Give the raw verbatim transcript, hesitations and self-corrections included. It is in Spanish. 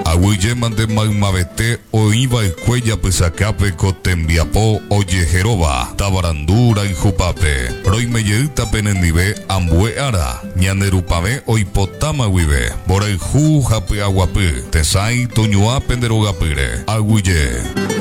Aguille mande maimavete oiva y cuella pesacape cotembiapo oye jeroba tabarandura y jupape roimeyeuta penendive ambue ara ñanerupave oipotama wive boreju jape aguape tesai toñoa penderogapire aguille